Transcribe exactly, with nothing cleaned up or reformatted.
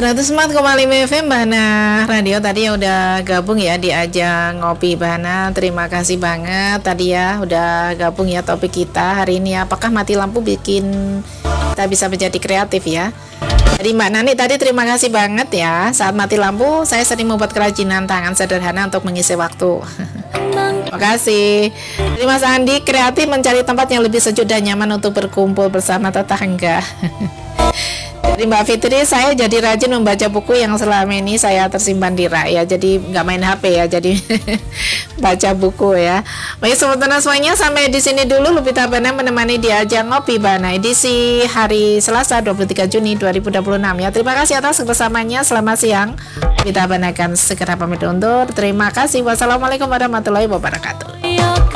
seratus empat koma lima F M Bahana Radio tadi ya udah gabung ya di ajang ngopi Bahana. Terima kasih banget tadi ya udah gabung ya topik kita hari ini. Apakah mati lampu bikin kita bisa menjadi kreatif ya? Jadi Mbak Nani tadi terima kasih banget ya. Saat mati lampu saya sering membuat kerajinan tangan sederhana untuk mengisi waktu. Terima kasih. Jadi Mas Andi kreatif mencari tempat yang lebih sejuk dan nyaman untuk berkumpul bersama tetangga. Jadi Mbak Fitri, saya jadi rajin membaca buku yang selama ini saya tersimpan di rak ya. Jadi nggak main H P ya, jadi baca buku ya. Baik sobat semuanya, sampai di sini dulu Lupita Bana menemani di ajang ngopi Bana edisi hari Selasa dua puluh tiga Juni dua ribu dua puluh enam ya. Terima kasih atas kebersamanya. Selamat siang. Lupita Bana akan segera pamit undur. Terima kasih. Wassalamualaikum warahmatullahi wabarakatuh.